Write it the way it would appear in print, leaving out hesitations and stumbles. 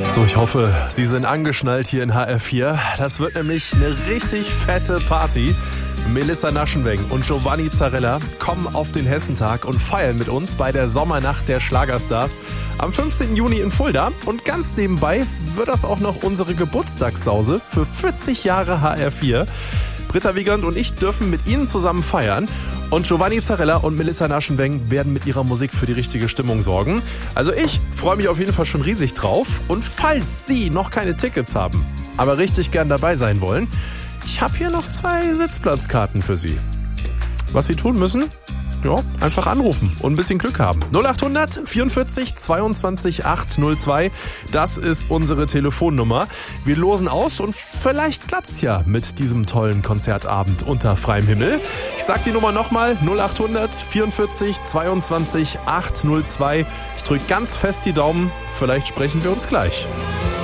So, ich hoffe, Sie sind angeschnallt hier in HR4. Das wird nämlich eine richtig fette Party. Melissa Naschenweng und Giovanni Zarella kommen auf den Hessentag und feiern mit uns bei der Sommernacht der Schlagerstars am 15. Juni in Fulda. Und ganz nebenbei wird das auch noch unsere Geburtstagssause für 40 Jahre HR4. Britta Wiegand und ich dürfen mit Ihnen zusammen feiern. Und Giovanni Zarella und Melissa Naschenweng werden mit ihrer Musik für die richtige Stimmung sorgen. Also ich freue mich auf jeden Fall schon riesig drauf. Und falls Sie noch keine Tickets haben, aber richtig gern dabei sein wollen, ich habe hier noch 2 Sitzplatzkarten für Sie. Was Sie tun müssen? Ja, einfach anrufen und ein bisschen Glück haben. 0800 44 22 802, das ist unsere Telefonnummer. Wir losen aus und vielleicht klappt's ja mit diesem tollen Konzertabend unter freiem Himmel. Ich sag die Nummer nochmal, 0800 44 22 802. Ich drücke ganz fest die Daumen, vielleicht sprechen wir uns gleich.